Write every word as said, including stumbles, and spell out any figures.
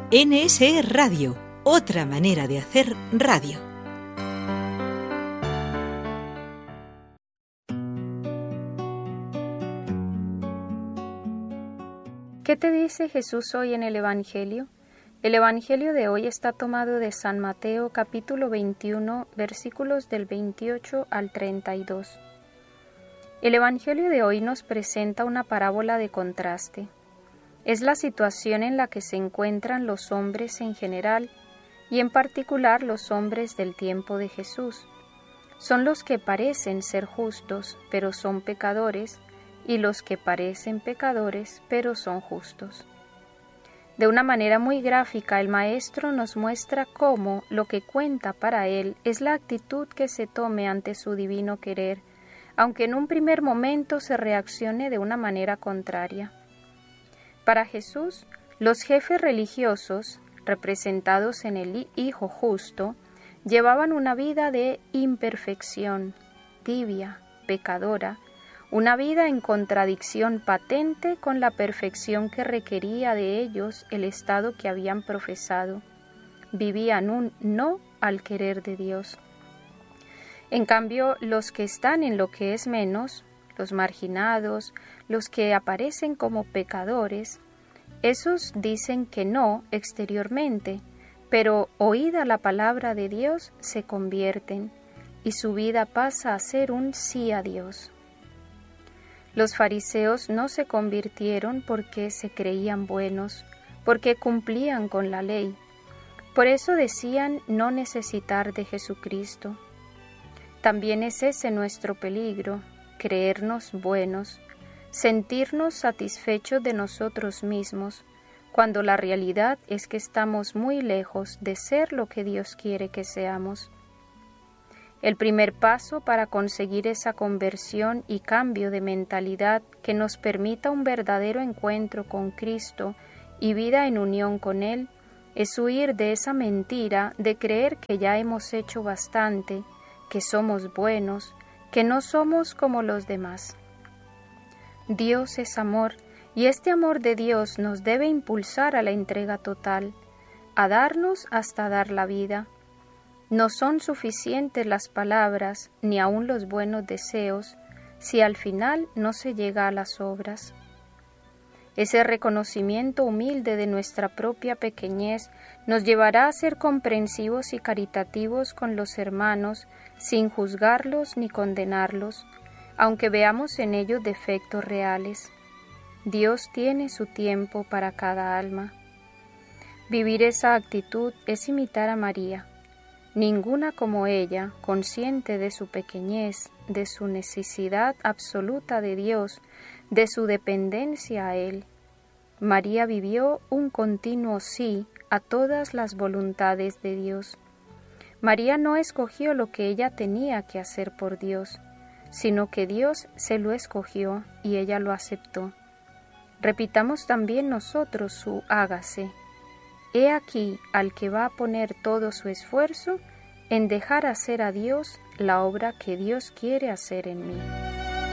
N S E Radio, otra manera de hacer radio. ¿Qué te dice Jesús hoy en el Evangelio? El Evangelio de hoy está tomado de San Mateo capítulo veintiuno, versículos del veintiocho al treinta y dos. El Evangelio de hoy nos presenta una parábola de contraste. Es la situación en la que se encuentran los hombres en general y en particular los hombres del tiempo de Jesús. Son los que parecen ser justos, pero son pecadores, y los que parecen pecadores, pero son justos. De una manera muy gráfica, el Maestro nos muestra cómo lo que cuenta para él es la actitud que se tome ante su divino querer, aunque en un primer momento se reaccione de una manera contraria. Para Jesús, los jefes religiosos, representados en el Hijo Justo, llevaban una vida de imperfección, tibia, pecadora, una vida en contradicción patente con la perfección que requería de ellos el estado que habían profesado. Vivían un no al querer de Dios. En cambio, los que están en lo que es menos, los marginados, los que aparecen como pecadores, esos dicen que no exteriormente, pero oída la palabra de Dios se convierten y su vida pasa a ser un sí a Dios. Los fariseos no se convirtieron porque se creían buenos, porque cumplían con la ley. Por eso decían no necesitar de Jesucristo. También es ese nuestro peligro, creernos buenos, sentirnos satisfechos de nosotros mismos, cuando la realidad es que estamos muy lejos de ser lo que Dios quiere que seamos. El primer paso para conseguir esa conversión y cambio de mentalidad que nos permita un verdadero encuentro con Cristo y vida en unión con Él es huir de esa mentira de creer que ya hemos hecho bastante, que somos buenos, que no somos como los demás. Dios es amor y este amor de Dios nos debe impulsar a la entrega total, a darnos hasta dar la vida. No son suficientes las palabras ni aun los buenos deseos si al final no se llega a las obras. Ese reconocimiento humilde de nuestra propia pequeñez nos llevará a ser comprensivos y caritativos con los hermanos sin juzgarlos ni condenarlos, aunque veamos en ellos defectos reales. Dios tiene su tiempo para cada alma. Vivir esa actitud es imitar a María. Ninguna como ella, consciente de su pequeñez, de su necesidad absoluta de Dios, de su dependencia a Él. María vivió un continuo sí a todas las voluntades de Dios. María no escogió lo que ella tenía que hacer por Dios, sino que Dios se lo escogió y ella lo aceptó. Repitamos también nosotros su hágase. He aquí al que va a poner todo su esfuerzo en dejar hacer a Dios la obra que Dios quiere hacer en mí.